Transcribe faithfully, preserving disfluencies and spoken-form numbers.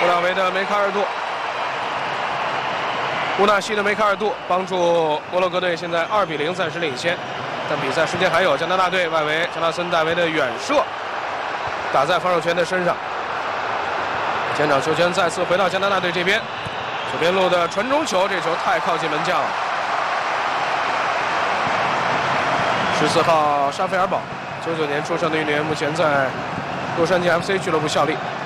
布拉维的梅卡尔杜，乌纳西的梅卡尔杜帮助摩洛哥队现在二比零暂时领先。但比赛时间还有，加拿大队外围加纳森戴维的远射打在防守权的身上。前场球权再次回到加拿大队这边，左边路的传中球，这球太靠近门将了。十四号沙菲尔堡，九九年出生的运动员，目前在洛杉矶 F C 俱乐部效力。